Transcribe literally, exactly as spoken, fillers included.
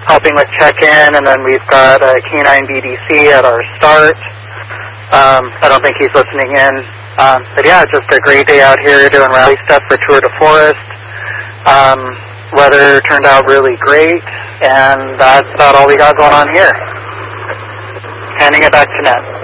helping with check-in, and then we've got uh, Canine B D C at our start. Um, I don't think he's listening in. Um, but yeah, just a great day out here doing rally stuff for Tour de Forest. Um, weather turned out really great, and that's about all we got going on here. Handing it back to Ned.